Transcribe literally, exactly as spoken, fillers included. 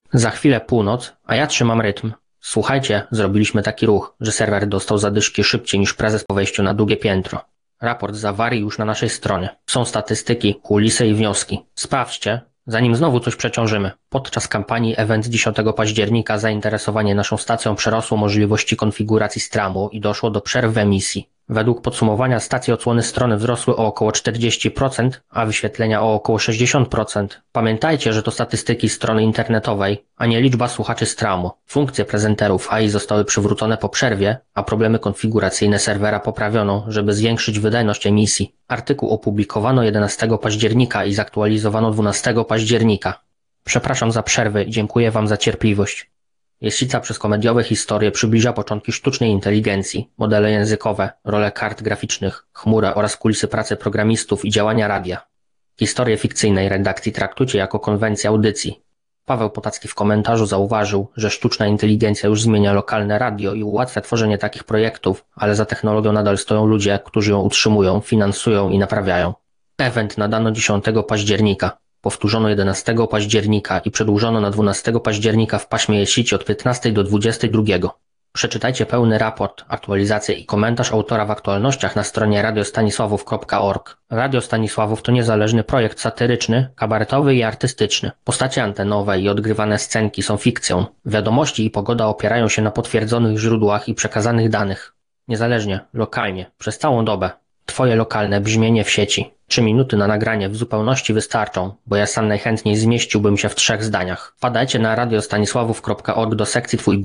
Za chwilę północ, a ja trzymam rytm. Słuchajcie, zrobiliśmy taki ruch, że serwer dostał zadyszki szybciej niż prezes po wejściu na drugie piętro. Raport z awarii już na naszej stronie. Są statystyki, kulisy i wnioski. Sprawdźcie, zanim znowu coś przeciążymy. Podczas kampanii Event dziesiątego października zainteresowanie naszą stacją przerosło możliwości konfiguracji stramu i doszło do przerw w emisji. Według podsumowania stacji odsłony strony wzrosły o około czterdzieści procent, a wyświetlenia o około sześćdziesiąt procent. Pamiętajcie, że to statystyki strony internetowej, a nie liczba słuchaczy stramu. Funkcje prezenterów A I zostały przywrócone po przerwie, a problemy konfiguracyjne serwera poprawiono, żeby zwiększyć wydajność emisji. Artykuł opublikowano jedenastego października i zaktualizowano dwunastego października. Przepraszam za przerwę i dziękuję Wam za cierpliwość. Jeździca przez komediowe historie przybliża początki sztucznej inteligencji, modele językowe, role kart graficznych, chmurę oraz kulisy pracy programistów i działania radia. Historię fikcyjnej redakcji traktujcie jako konwencję audycji. Paweł Potacki w komentarzu zauważył, że sztuczna inteligencja już zmienia lokalne radio i ułatwia tworzenie takich projektów, ale za technologią nadal stoją ludzie, którzy ją utrzymują, finansują i naprawiają. Event nadano dziesiątego października. Powtórzono jedenastego października i przedłużono na dwunastego października w paśmie jesici od piętnastej do dwudziestej drugiej. Przeczytajcie pełny raport, aktualizację i komentarz autora w aktualnościach na stronie radiostanisławów kropka org. Radio Stanisławów to niezależny projekt satyryczny, kabaretowy i artystyczny. Postacie antenowe i odgrywane scenki są fikcją. Wiadomości i pogoda opierają się na potwierdzonych źródłach i przekazanych danych. Niezależnie, lokalnie, przez całą dobę. Twoje lokalne brzmienie w sieci. Trzy minuty na nagranie w zupełności wystarczą, bo ja sam najchętniej zmieściłbym się w trzech zdaniach. Wpadajcie na radiostanisławów kropka org do sekcji Twój